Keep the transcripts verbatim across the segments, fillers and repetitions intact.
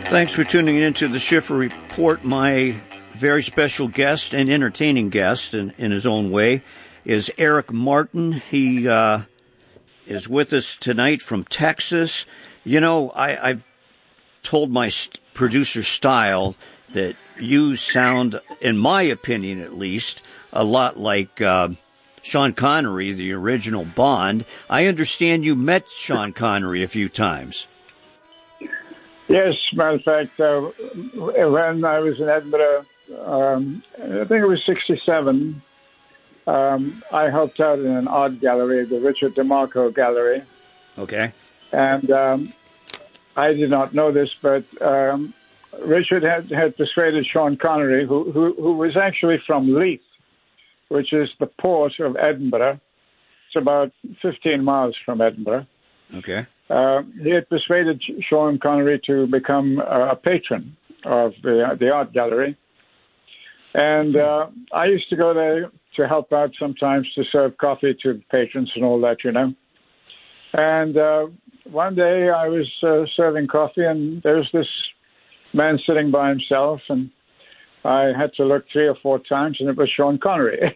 Thanks for tuning in to the Schiffer Report. My very special guest and entertaining guest in, in his own way is Eric Martin. He uh, is with us tonight from Texas. You know, I, I've told my st- producer Style that you sound, in my opinion at least, a lot like uh, Sean Connery, the original Bond. I understand you met Sean Connery a few times. Yes, matter of fact, uh, when I was in Edinburgh, um, I think it was sixty-seven, um, I helped out in an art gallery, the Richard DeMarco Gallery. Okay. And um, I did not know this, but um, Richard had, had persuaded Sean Connery, who, who, who was actually from Leith, which is the port of Edinburgh. It's about fifteen miles from Edinburgh. Okay. Uh, he had persuaded Sean Connery to become uh, a patron of the, the art gallery. And uh, I used to go there to help out sometimes to serve coffee to patrons and all that, you know. And uh, one day I was uh, serving coffee, and there was this man sitting by himself, and I had to look three or four times, and it was Sean Connery.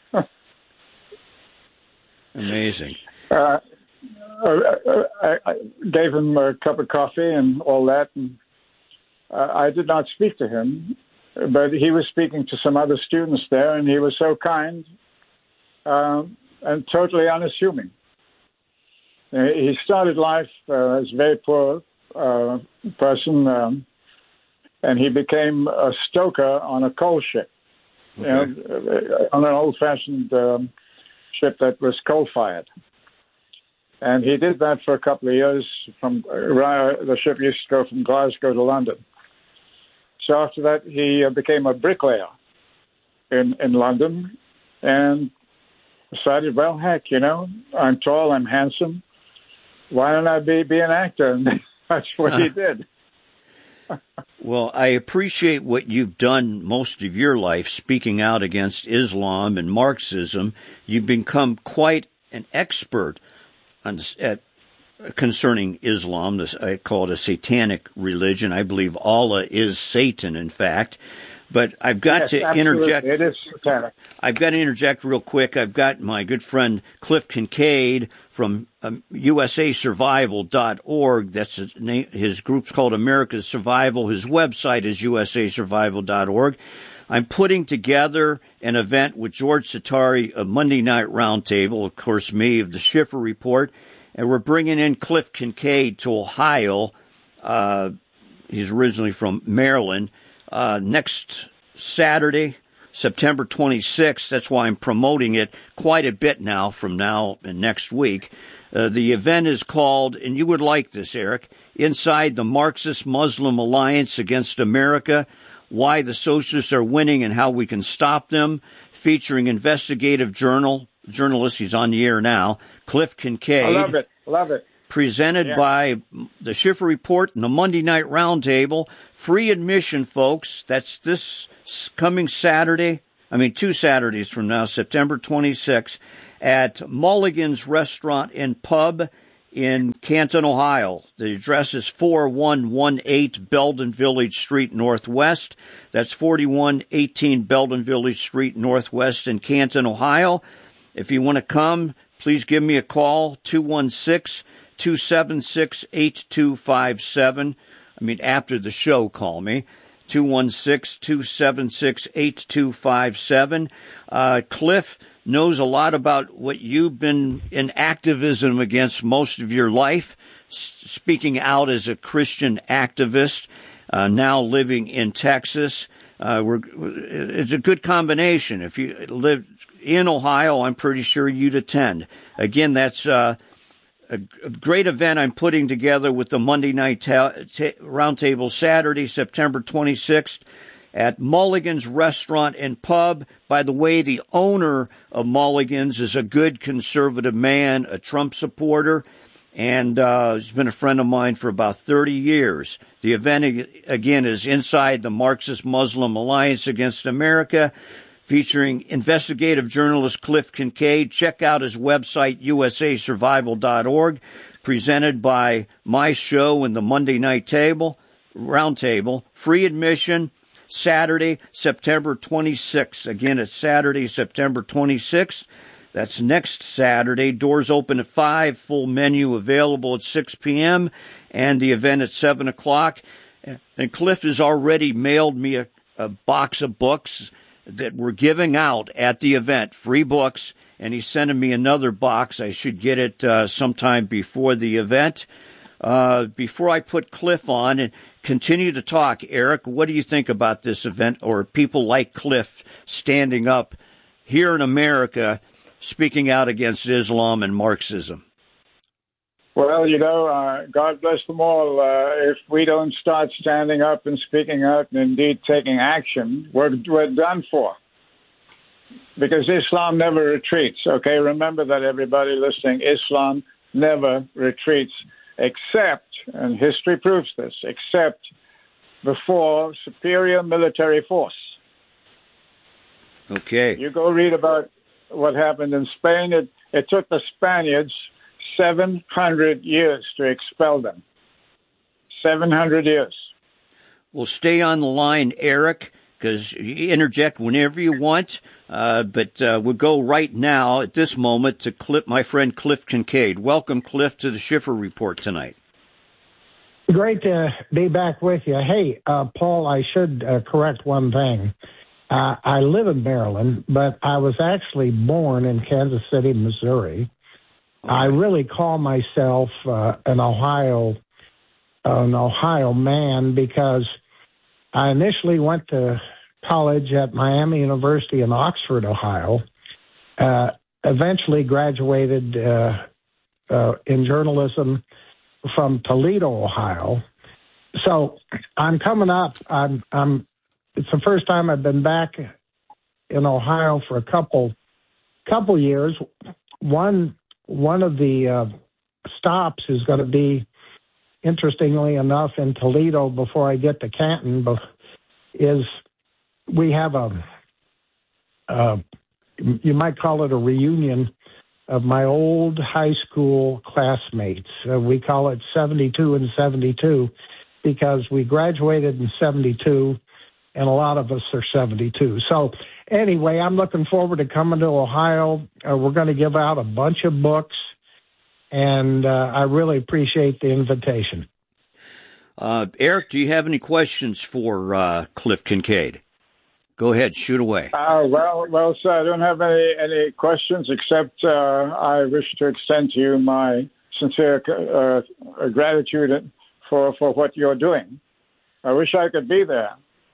Amazing. Uh, I, I gave him a cup of coffee and all that, and uh, I did not speak to him, but he was speaking to some other students there, and he was so kind uh, and totally unassuming. Uh, he started life uh, as a very poor uh, person, um, and he became a stoker on a coal ship, okay. you know, on an old-fashioned um, ship that was coal-fired. And he did that for a couple of years. From uh, the ship used to go from Glasgow to London. So after that, he uh, became a bricklayer in, in London and decided, well, heck, you know, I'm tall, I'm handsome. Why don't I be, be an actor? And that's what he did. Well, I appreciate what you've done most of your life, speaking out against Islam and Marxism. You've become quite an expert At, concerning Islam. This, I call it a satanic religion. I believe Allah is Satan, in fact. But I've got yes, to absolutely. interject. It is satanic. I've got to interject real quick. I've got my good friend Cliff Kincaid from um, U S A Survival dot org. That's his, name, his group's called America's Survival. His website is U S A Survival dot org. I'm putting together an event with George Satari, a Monday Night Roundtable, of course, me, of the Schiffer Report, and we're bringing in Cliff Kincaid to Ohio. Uh, he's originally from Maryland. Uh, next Saturday, September twenty-sixth, that's why I'm promoting it quite a bit now from now and next week. Uh, the event is called, and you would like this, Eric, Inside the Marxist Muslim Alliance Against America, Why the Socialists Are Winning and How We Can Stop Them, featuring investigative journal journalist, he's on the air now, Cliff Kincaid. I love it, love it. Presented yeah. by the Schiffer Report and the Monday Night Roundtable. Free admission, folks. That's this coming Saturday, I mean two Saturdays from now, September twenty-sixth, at Mulligan's Restaurant and Pub in Canton, Ohio. The address is forty-one eighteen Belden Village Street Northwest. That's forty-one eighteen Belden Village Street Northwest in Canton, Ohio. If you want to come, please give me a call, two one six, two seven six, eight two five seven. I mean, after the show, call me, two one six, two seven six, eight two five seven. Uh, Cliff knows a lot about what you've been in activism against most of your life, speaking out as a Christian activist, uh, now living in Texas. Uh, we're, it's a good combination. If you live in Ohio, I'm pretty sure you'd attend. Again, that's uh, a, a great event I'm putting together with the Monday Night ta- ta- Roundtable Saturday, September twenty-sixth. At Mulligan's Restaurant and Pub. By the way, the owner of Mulligan's is a good conservative man, a Trump supporter, and uh, he's been a friend of mine for about thirty years. The event, again, is Inside the Marxist Muslim Alliance Against America, featuring investigative journalist Cliff Kincaid. Check out his website, U S A Survival dot org, presented by my show and the Monday Night Table. Roundtable, free admission, Saturday, September twenty-sixth. Again, it's Saturday, September twenty-sixth. That's next Saturday. Doors open at five, full menu available at six p.m., and the event at seven o'clock. And Cliff has already mailed me a, a box of books that we're giving out at the event, free books, and he's sending me another box. I should get it uh, sometime before the event. Uh, before I put Cliff on and continue to talk, Eric, what do you think about this event, or people like Cliff standing up here in America speaking out against Islam and Marxism? Well, you know, uh, God bless them all. Uh, if we don't start standing up and speaking out and indeed taking action, we're, we're done for. Because Islam never retreats, okay? Remember that, everybody listening. Islam never retreats, except, and history proves this, except before superior military force. Okay. You go read about what happened in Spain. It, it took the Spaniards seven hundred years to expel them. seven hundred years. Well, stay on the line, Eric, because you interject whenever you want. Uh, but uh, we'll go right now at this moment to Cliff, my friend Cliff Kincaid. Welcome, Cliff, to the Schiffer Report tonight. Great to be back with you. Hey, uh, Paul, I should uh, correct one thing. Uh, I live in Maryland, but I was actually born in Kansas City, Missouri. Okay. I really call myself uh, an Ohio an Ohio man because I initially went to college at Miami University in Oxford, Ohio. Uh, eventually graduated uh, uh, in journalism from Toledo, Ohio. So I'm coming up. I'm, I'm. It's the first time I've been back in Ohio for a couple couple years. One one of the uh, stops is going to be, interestingly enough, in Toledo before I get to Canton. But is we have a uh, you might call it a reunion of my old high school classmates. Uh, we call it seventy-two and seventy-two because we graduated in seventy-two. And a lot of us are seventy-two. So anyway, I'm looking forward to coming to Ohio. Uh, we're going to give out a bunch of books, and uh, I really appreciate the invitation. Uh, Eric, do you have any questions for uh, Cliff Kincaid? Go ahead, shoot away. Uh, well, well, sir, I don't have any, any questions except uh, I wish to extend to you my sincere uh, gratitude for, for what you're doing. I wish I could be there.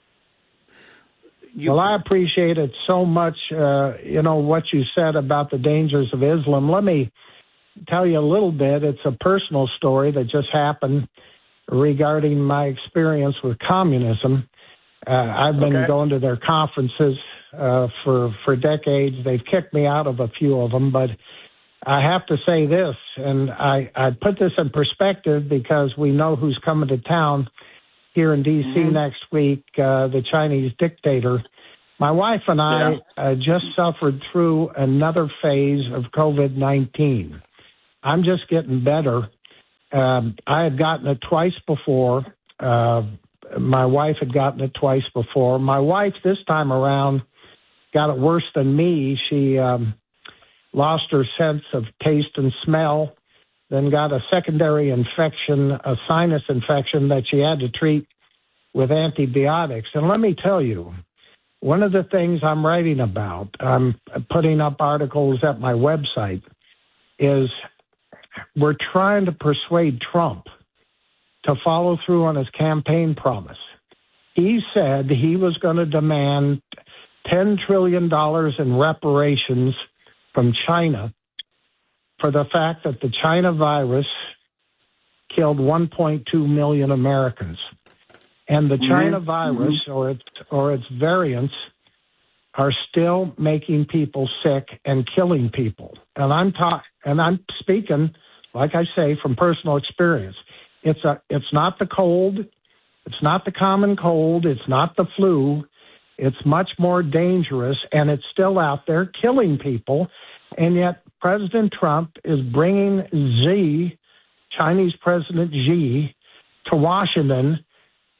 You, well, I appreciate it so much, uh, you know, what you said about the dangers of Islam. Let me tell you a little bit. It's a personal story that just happened regarding my experience with communism. Uh, I've been okay. going to their conferences uh, for, for decades. They've kicked me out of a few of them, but I have to say this, and I, I put this in perspective because we know who's coming to town here in D C mm-hmm. next week, uh, the Chinese dictator. My wife and I yeah. uh, just suffered through another phase of COVID nineteen. I'm just getting better. Um, I had gotten it twice before. Uh, my wife had gotten it twice before. My wife, this time around, got it worse than me. She um, lost her sense of taste and smell, then got a secondary infection, a sinus infection that she had to treat with antibiotics. And let me tell you, one of the things I'm writing about, I'm putting up articles at my website, is we're trying to persuade Trump to follow through on his campaign promise. He said he was going to demand ten trillion dollars in reparations from China for the fact that the China virus killed one point two million Americans. And the China mm-hmm. virus or its, or its variants are still making people sick and killing people. And I'm ta- and I'm speaking, like I say, from personal experience. It's a it's not the cold, it's not the common cold, it's not the flu. It's much more dangerous, and it's still out there killing people. And yet President Trump is bringing Xi, Chinese President Xi, to Washington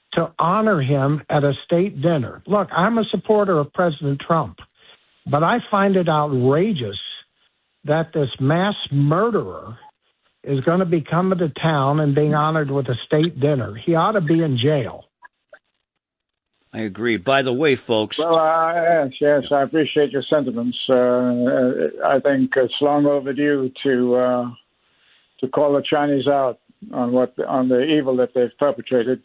to honor him at a state dinner. Look, I'm a supporter of President Trump, but I find it outrageous that this mass murderer is going to be coming to town and being honored with a state dinner. He ought to be in jail. I agree. By the way, folks. Well, uh, yes, yes, I appreciate your sentiments. Uh, I think it's long overdue to uh, to call the Chinese out on what on the evil that they've perpetrated.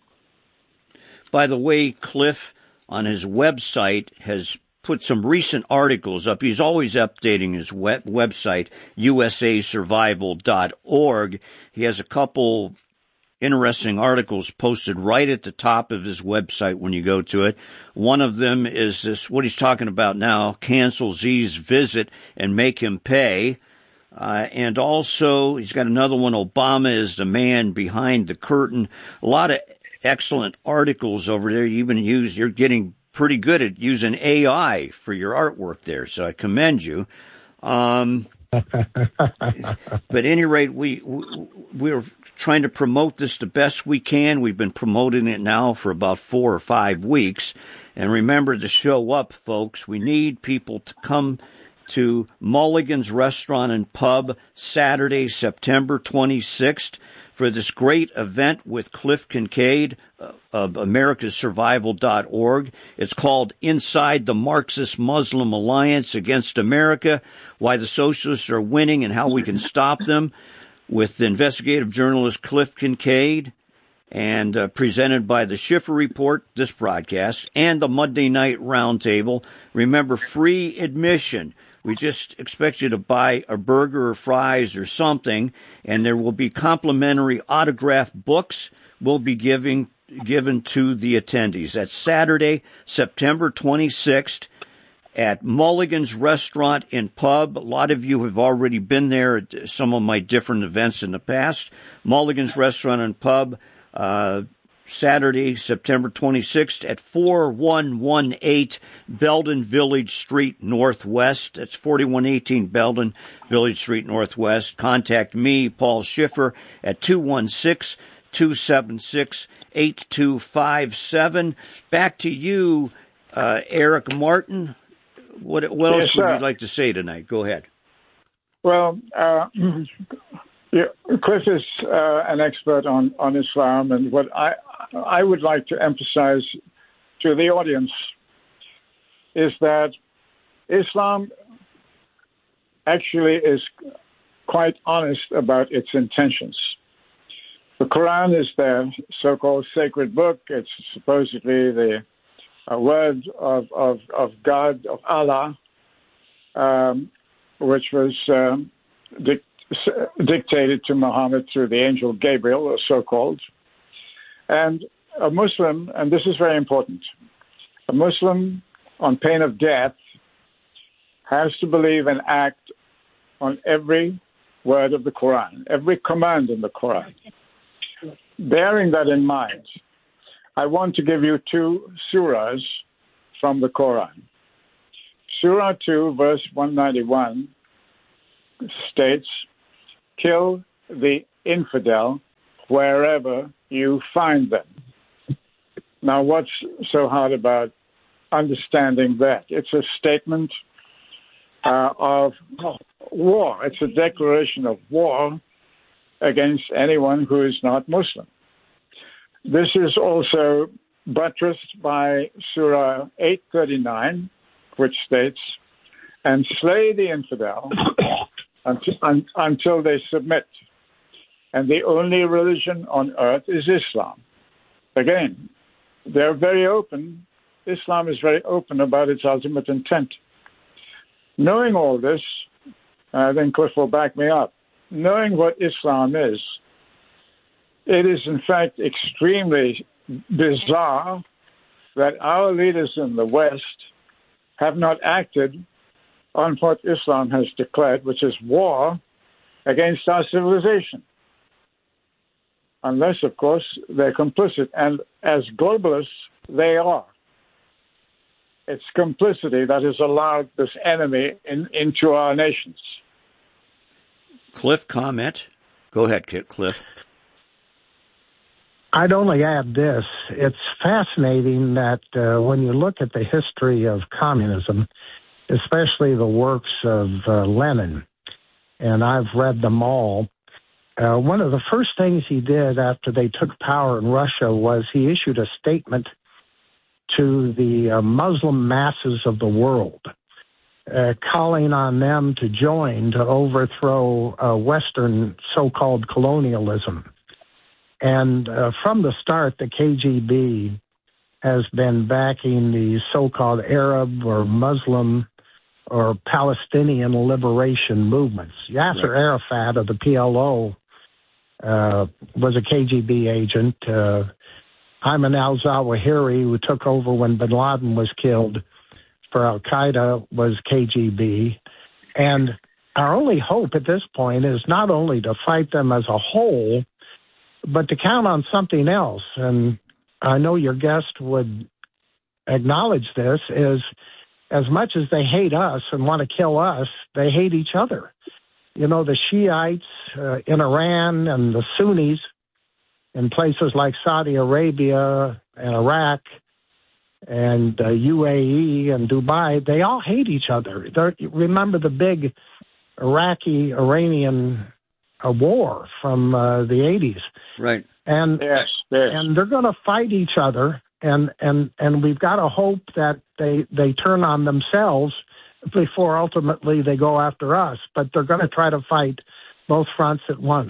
By the way, Cliff on his website has put some recent articles up. He's always updating his web- website, U S A survival dot org. He has a couple interesting articles posted right at the top of his website when you go to it. One of them is this, what he's talking about now, cancel Xi's visit and make him pay. Uh, and also, he's got another one, Obama is the man behind the curtain. A lot of excellent articles over there. You even use, you're getting pretty good at using A I for your artwork there, so I commend you. Um, but at any rate, we, we, we're trying to promote this the best we can. We've been promoting it now for about four or five weeks. And remember to show up, folks. We need people to come to Mulligan's Restaurant and Pub Saturday, September twenty-sixth for this great event with Cliff Kincaid of Americas Survival dot org. It's called Inside the Marxist Muslim Alliance Against America, Why the Socialists Are Winning and How We Can Stop Them, with the investigative journalist Cliff Kincaid, and uh, presented by the Schiffer Report, this broadcast, and the Monday Night Roundtable. Remember, free admission. We just expect you to buy a burger or fries or something, and there will be complimentary autographed books we'll be giving given to the attendees. That's Saturday, September twenty-sixth at Mulligan's Restaurant and Pub. A lot of you have already been there at some of my different events in the past. Mulligan's Restaurant and Pub, uh, Saturday, September twenty-sixth at forty-one eighteen Belden Village Street Northwest. That's forty-one eighteen Belden Village Street Northwest. Contact me, Paul Schiffer, at two one six, two seven six, eight two five seven. Back to you, uh, Eric Martin. What, what else yes, would sir. you like to say tonight? Go ahead. Well, uh, yeah, Cliff is uh, an expert on, on Islam, and what I I would like to emphasize to the audience is that Islam actually is quite honest about its intentions. The Quran is their so-called sacred book. It's supposedly the uh, word of, of, of God, of Allah, um, which was um, dic- dictated to Muhammad through the angel Gabriel, or so-called. And a Muslim, and this is very important, a Muslim on pain of death has to believe and act on every word of the Quran, every command in the Quran. Bearing that in mind, I want to give you two surahs from the Quran. Surah two, verse one ninety-one states, "Kill the infidel wherever you find them." Now, what's so hard about understanding that? It's a statement uh, of war. It's a declaration of war against anyone who is not Muslim. This is also buttressed by Surah eight thirty-nine, which states, "And slay the infidel until, un, until they submit. And the only religion on earth is Islam." Again, they're very open. Islam is very open about its ultimate intent. Knowing all this, I think Cliff will back me up, knowing what Islam is, it is in fact extremely bizarre that our leaders in the West have not acted on what Islam has declared, which is war against our civilization. Unless, of course, they're complicit. And as globalists, they are. It's complicity that has allowed this enemy in, into our nations. Cliff, comment. Go ahead, Cliff. I'd only add this. It's fascinating that uh, when you look at the history of communism, especially the works of uh, Lenin, and I've read them all, uh, one of the first things he did after they took power in Russia was he issued a statement to the uh, Muslim masses of the world, uh, calling on them to join to overthrow uh, Western so-called colonialism. And uh, from the start, the K G B has been backing the so-called Arab or Muslim or Palestinian liberation movements. Yasser Right. Arafat of the P L O uh, was a K G B agent. Uh, Ayman al-Zawahiri, who took over when bin Laden was killed for al-Qaeda, was K G B. And our only hope at this point is not only to fight them as a whole, but to count on something else. And I know your guest would acknowledge this, is as much as they hate us and want to kill us, they hate each other. You know, the Shiites uh, in Iran and the Sunnis in places like Saudi Arabia and Iraq and uh, U A E and Dubai, they all hate each other. They're, remember the big Iraqi-Iranian uh, war from uh, the eighties. Right. And Yes, yes. and they're going to fight each other, and and and we've got to hope that they they turn on themselves before ultimately they go after us. But they're going to try to fight both fronts at once.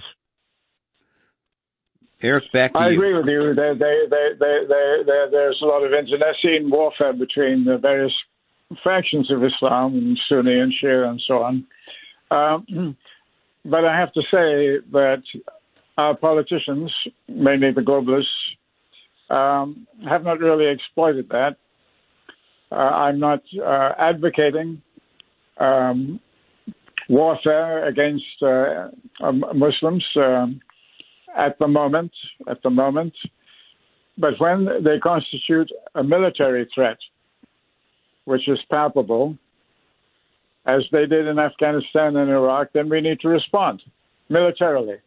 Eric, back to I you. agree with you. There, there, there, there, there, there, there's a lot of internecine warfare between the various factions of Islam, Sunni and Shia and so on. Um, but I have to say that our politicians, mainly the globalists, um, have not really exploited that. Uh, I'm not uh, advocating um, warfare against uh, um, Muslims um, at the moment. At the moment, but when they constitute a military threat, which is palpable, as they did in Afghanistan and Iraq, then we need to respond militarily.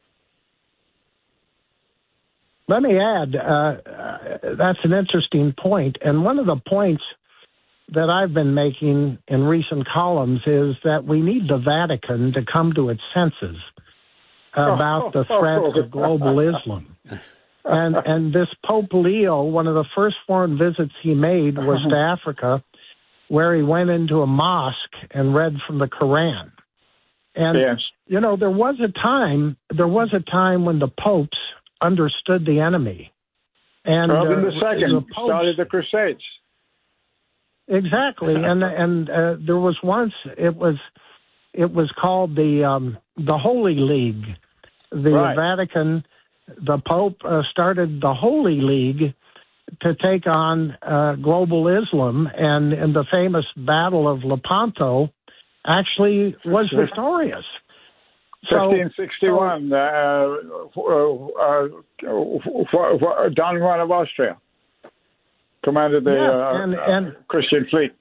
Let me add, uh, uh, that's an interesting point. And one of the points that I've been making in recent columns is that we need the Vatican to come to its senses about the threats of global Islam. And and this Pope Leo, one of the first foreign visits he made was to Africa, where he went into a mosque and read from the Quran. And, Yes. you know, there was a time, there was a time when the popes understood the enemy. And Urban uh, the Second the popes, started the Crusades. Exactly, and and uh, there was once it was it was called the um, the Holy League. The Right. Vatican, the Pope uh, started the Holy League to take on uh, global Islam, and in the famous Battle of Lepanto, actually was victorious. So, fifteen sixty-one, uh, for, uh, for, for Don Juan of Austria commanded the Yeah, uh, and- and- uh, Christian fleet.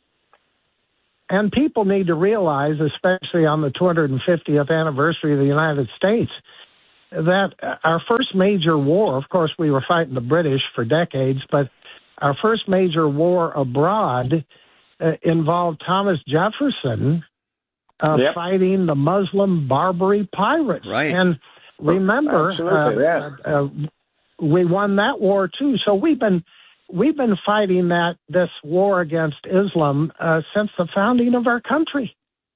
And people need to realize, especially on the two hundred fiftieth anniversary of the United States, that our first major war, of course, we were fighting the British for decades, but our first major war abroad uh, involved Thomas Jefferson uh, Yep. fighting the Muslim Barbary pirates. Right. And remember, Absolutely, uh, yeah. uh, we won that war too. So we've been we've been fighting that this war against Islam uh, since the founding of our country.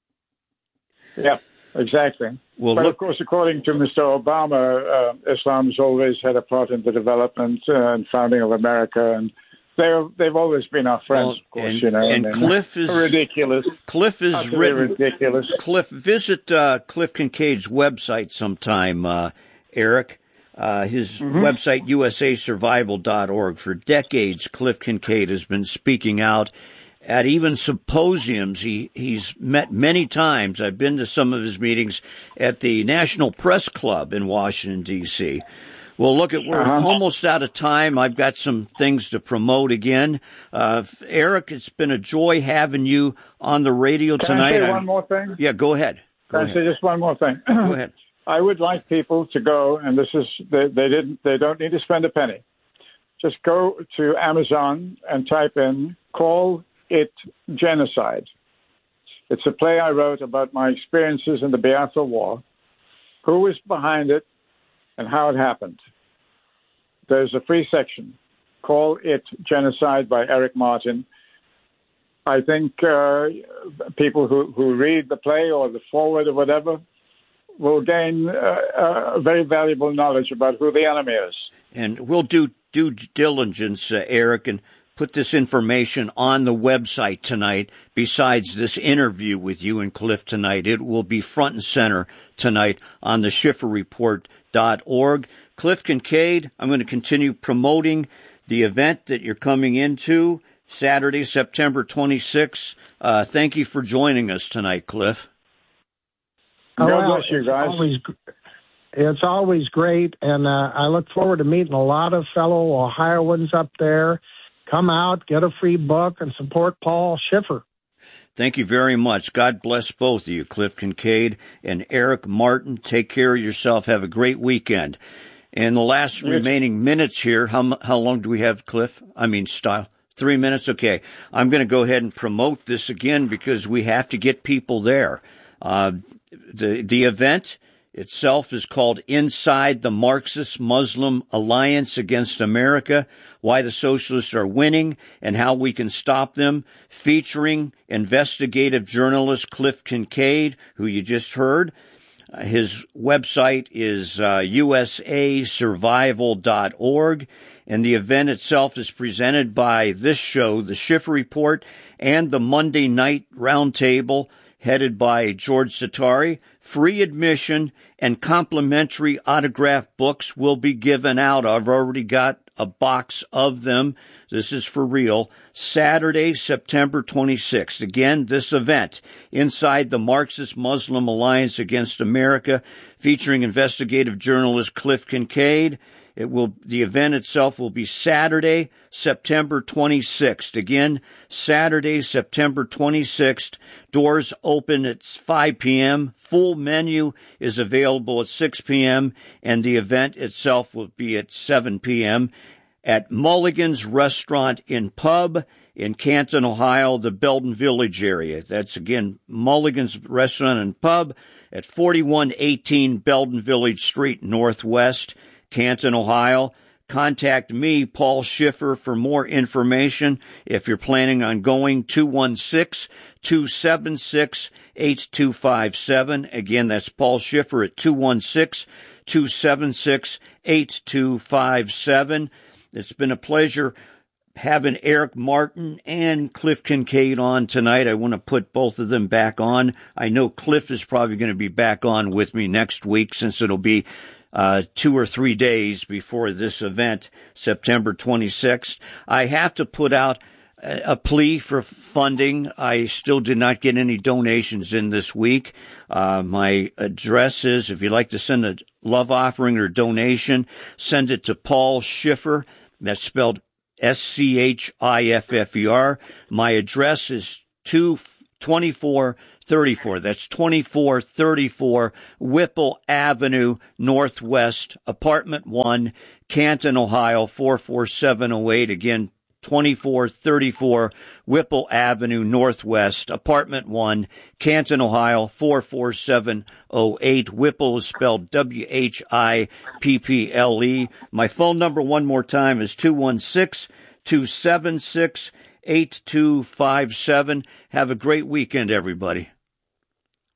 Yeah, exactly. Well, but look, of course, according to Mister Obama, uh, Islam's always had a part in the development uh, and founding of America, and they're, they've always been our friends, well, of course. and, you know, and and Cliff is ridiculous. Cliff is Utterly written. ridiculous. Cliff, visit uh, Cliff Kincaid's website sometime, uh, Eric. Uh, his Mm-hmm. website, U S A survival dot org. For decades, Cliff Kincaid has been speaking out at even symposiums. He he's met many times. I've been to some of his meetings at the National Press Club in Washington, D C Well, look, at we're Uh-huh. almost out of time. I've got some things to promote again. Uh, Eric, it's been a joy having you on the radio Can tonight. I say I'm- one more thing? Yeah, go ahead. Go Can I ahead. say just one more thing? Go ahead. I would like people to go, and this is they, they didn't they don't need to spend a penny. Just go to Amazon and type in "Call It Genocide." It's a play I wrote about my experiences in the Biafra War, who was behind it, and how it happened. There's a free section. Call It Genocide by Eric Martin. I think uh, people who, who read the play or the foreword or whatever will gain uh, uh, very valuable knowledge about who the enemy is. And we'll do due diligence, uh, Eric, and put this information on the website tonight. Besides this interview with you and Cliff tonight, it will be front and center tonight on the Schiffer Report dot org. Cliff Kincaid, I'm going to continue promoting the event that you're coming into Saturday, September twenty-sixth. Uh, thank you for joining us tonight, Cliff. God well, bless you guys. It's always, it's always great, and uh, I look forward to meeting a lot of fellow Ohioans up there. Come out, get a free book, and support Paul Schiffer. Thank you very much. God bless both of you, Cliff Kincaid and Eric Martin. Take care of yourself. Have a great weekend. And the last yes. remaining minutes here, how how long do we have, Cliff? I mean, style. Three minutes? Okay. I'm going to go ahead and promote this again because we have to get people there. Uh, the the event itself is called Inside the Marxist Muslim Alliance Against America, Why the Socialists Are Winning and How We Can Stop Them, featuring investigative journalist Cliff Kincaid, who you just heard. Uh, his website is uh, U S A survival dot org, and the event itself is presented by this show, The Schiffer Report, and the Monday Night Roundtable, headed by George Satari. Free admission and complimentary autographed books will be given out. I've already got a box of them. This is for real. Saturday, September twenty-sixth. Again, this event, Inside the Marxist Muslim Alliance Against America, featuring investigative journalist Cliff Kincaid. It will, the event itself will be Saturday, September twenty-sixth. Again, Saturday, September twenty-sixth. Doors open at five p.m. Full menu is available at six p.m. and the event itself will be at seven p.m. at Mulligan's Restaurant and Pub in Canton, Ohio, the Belden Village area. That's, again, Mulligan's Restaurant and Pub at forty-one eighteen Belden Village Street, Northwest, Canton, Ohio. Contact me, Paul Schiffer, for more information. If you're planning on going, two one six, two seven six, eight two five seven. Again, that's Paul Schiffer at two one six, two seven six, eight two five seven. It's been a pleasure having Eric Martin and Cliff Kincaid on tonight. I want to put both of them back on. I know Cliff is probably going to be back on with me next week since it'll be Uh, two or three days before this event, September twenty-sixth. I have to put out a, a plea for funding. I still did not get any donations in this week. Uh, my address is, if you'd like to send a love offering or donation, send it to Paul Schiffer. That's spelled S C H I F F E R. My address is two twenty-four thirty-four. That's twenty-four thirty-four Whipple Avenue Northwest, Apartment one, Canton, Ohio, four four seven oh eight. Again, twenty-four thirty-four Whipple Avenue Northwest, Apartment one, Canton, Ohio, four four seven oh eight. Whipple is spelled W H I P P L E. My phone number one more time is two one six, two seven six, eight two five seven. Have a great weekend, everybody.